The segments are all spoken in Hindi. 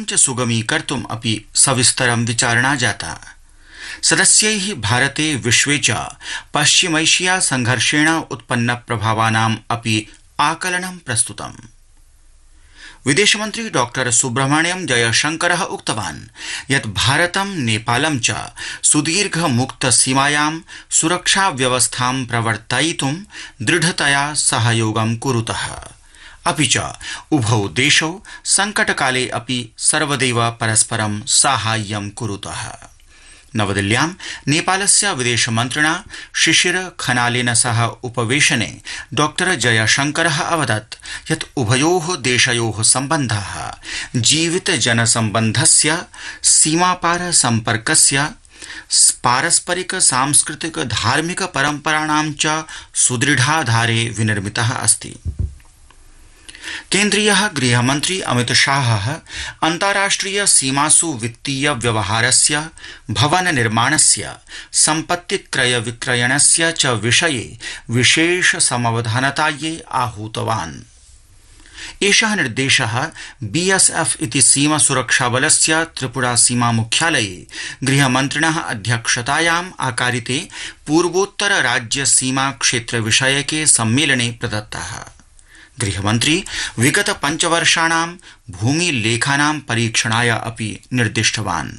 च सुगमीकर्तुम् अपि सविस्तरं विचारणा जाता। सदस्यैः भारते विश्वे च पश्चिमैशिया संघर्षेण उत्पन्न प्रभावानाम् अपि आकलनं प्रस्तुतम्। विदेशमन्त्री डॉ सुब्रह्मण्यम जयशंकरः उक्तवान् यत् भारतं नेपालं च सुदीर्घ मुक्त सीमायां सुरक्षा व्यवस्थां प्रवर्तयितुं दृढतया सहयोगं कुरुतः। अपि च उभौ देशौ संकटकाले अपि सर्वदैव परस्परं साहाय्यं कुरुतः। नवदिल्ल्यां नेपालस्य विदेशमन्त्रिणा शिशिर खनालेन सह उपवेशने डॉ जयशंकरः अवदत् यत् उभयोः देशयोः सम्बन्धाः जीवित जनसम्बन्धस्य सीमापार सम्पर्कस्य पारस्परिक सांस्कृतिक धार्मिक परम्पराणां च सुदृढाधारे विनिर्मितः अस्ति। केन्द्रीयः गृहमन्त्री अमित शाहः अन्ताराष्ट्रिय सीमासु वित्तीय व्यवहारस्य भवन निर्माणस्य सम्पत्ति क्रय विक्रयणस्य च विषये विशेष समवधानतायै आहूतवान्। एषः निर्देशः बीएसएफ इति सीमा सुरक्षाबलस्य त्रिपुरा सीमा मुख्यालये गृहमन्त्रिणः अध्यक्षतायाम् आकारिते पूर्वोत्तर राज्य सीमा क्षेत्र विषयके सम्मेलने प्रदत्तः। गृहमन्त्री विगत 5 वर्षाणां भूमिलेखानां परीक्षणाय अपि निर्दिष्टवान्।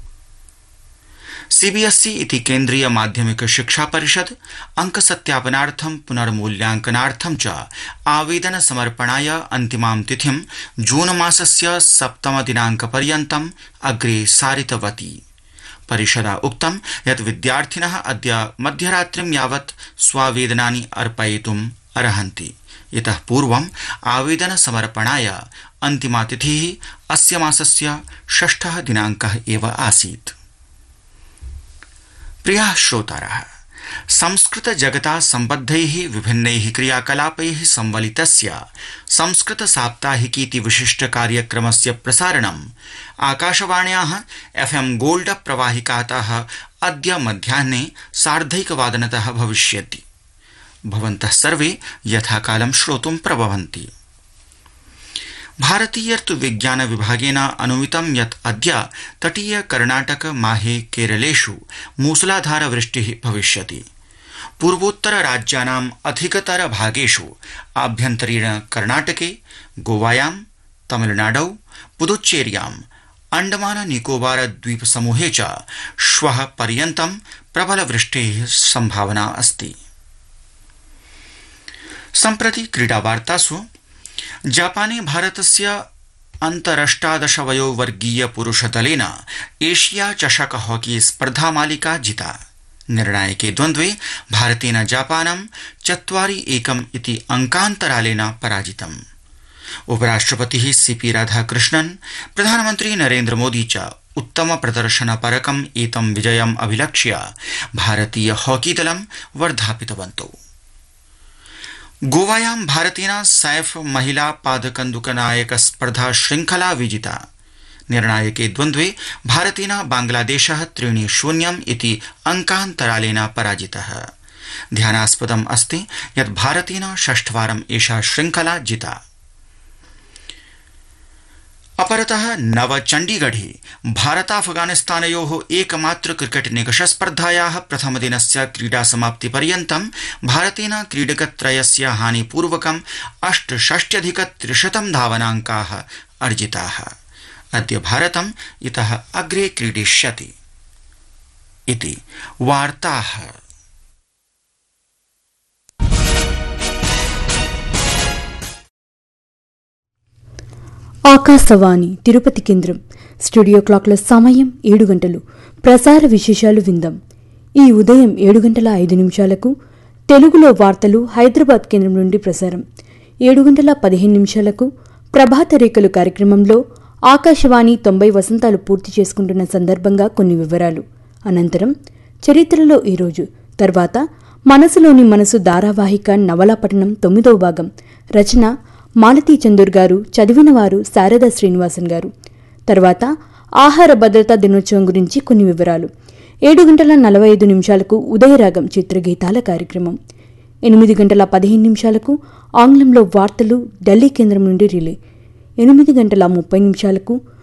सीबीएसई इति केन्द्रीय माध्यमिक शिक्षा परिषद अंकसत्यापनार्थं पुनर्मूल्यांकनार्थं च आवेदन समर्पणाय अन्तिमां तिथिं जून मासस्य 7 दिनाङ्कपर्यन्तम् अग्रे सारितवती। परिषदा उक्तं यत् विद्यार्थिनः अद्य मध्यरात्रिं यावत् स्वावेदनानि अर्पयितुम् अर्हन्ति। इतः पूर्वम् आवेदन समर्पणाय अन्तिमा तिथिः अस्य मासस्य 6 दिनाङ्कः एव आसीत्। प्रियाः श्रोतारः, संस्कृत जगता सम्बद्धैः विभिन्नैः क्रियाकलापैः संवलितस्य संस्कृत साप्ताहिकीति विशिष्ट कार्यक्रमस्य प्रसारणम् आकाशवाण्याः एफएम गोल्ड प्रवाहिकातः अद्य मध्याह्ने 1:30 भविष्यति। भवन्तः सर्वे यथाकालं श्रोतुं प्रभवन्ति। भारतीय ऋतुविज्ञान विभागेन अनुमितं यत् अद्य तटीय कर्णाटक माहे केरलेषु मूसलाधार वृष्टिः भविष्यति। पूर्वोत्तर राज्यानाम् अधिकतर भागेषु आभ्यन्तरीण कर्णाटके, गोवायां, तमिलनाडौ, पुदुच्चेर्यां, अंडमान निकोबार द्वीप समूहे च श्वः पर्यन्तं प्रबल वृष्टेः सम्भावना अस्ति। सम्प्रति क्रीडावार्तासु जापाने भारतस्य अन्तरष्टादश वयोवर्गीय पुरुषदलेन एशिया चषक हॉकी स्पर्धा मालिका जिता। निर्णायके द्वन्द्वे भारतेन जापानं 4-1 इति अंकान्तरालेन पराजितम्। उपराष्ट्रपतिः सीपी राधाकृष्णन्, प्रधानमन्त्री नरेन्द्र मोदी च उत्तम प्रदर्शनपरकम् एतं विजयम् अभिलक्ष्य भारतीय हॉकी दलं वर्धापितवन्तौ। गोवायां भारतेन सैफ महिला पादकन्दुकनायक स्पर्धा श्रृंखला विजिता। निर्णायके द्वन्द्वे भारतेन बांग्लादेशः 3-0 इति अंकान्तरालेन पराजितः। ध्यानास्पदम् अस्ति यत् भारतेन 6वारम् एषा श्रृंखला जिता। अपरतः नवचण्डीगढे भारताफगानिस्तानयोः एकमात्र क्रिकेट निकष स्पर्धायाः प्रथमदिनस्य क्रीडासमाप्तिपर्यन्तं भारतेन क्रीडकत्रयस्य हानिपूर्वकम् 68,300 धावनाङ्काः अर्जिताः। अद्य भारतम् इतः अग्रे क्रीडिष्यति। इति वार्ताः। ఆకాశవాణి తిరుపతి కేంద్రం స్టూడియో క్లాక్ల సమయం 7 గంటలు. ప్రసార విశేషాలు విందాం. ఈ ఉదయం 7:05 తెలుగులో వార్తలు హైదరాబాద్ కేంద్రం నుండి ప్రసారం. 7:15 ప్రభాత రేఖలు కార్యక్రమంలో ఆకాశవాణి 90 వసంతాలు పూర్తి చేసుకుంటున్న సందర్భంగా కొన్ని వివరాలు. అనంతరం చరిత్రలో ఈరోజు, తర్వాత మనసులోని మనసు ధారావాహిక నవలా పఠనం 9వ భాగం. రచన మాలతీ చందూర్ గారు, చదివినవారు శారదా శ్రీనివాసన్ గారు. తర్వాత ఆహార భద్రతా దినోత్సవం గురించి కొన్ని వివరాలు. 7:45 ఉదయరాగం చిత్రగీతాల కార్యక్రమం. 8:15 ఆంగ్లంలో వార్తలు ఢిల్లీ కేంద్రం నుండి రిలే. 8:30